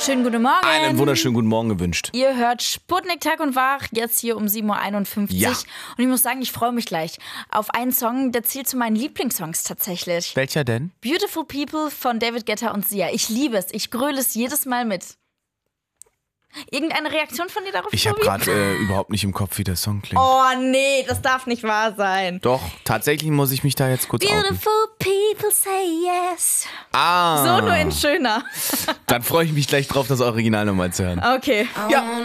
wunderschönen guten Morgen. Einen wunderschönen guten Morgen gewünscht. Ihr hört Sputnik Tag und Wach, jetzt hier um 7.51 Uhr. Ja. Und ich muss sagen, ich freue mich gleich auf einen Song, der zählt zu meinen Lieblingssongs tatsächlich. Welcher denn? Beautiful People von David Guetta und Sia. Ich liebe es, ich gröle es jedes Mal mit. Irgendeine Reaktion von dir darauf, Ich habe Tobi? gerade überhaupt nicht im Kopf, wie der Song klingt. Oh nee, das darf nicht wahr sein. Doch, tatsächlich muss ich mich da jetzt kurz outen. Beautiful people say yes. Ah, So nur in schöner. dann freue ich mich gleich drauf, das Original nochmal zu hören. Okay. Ja.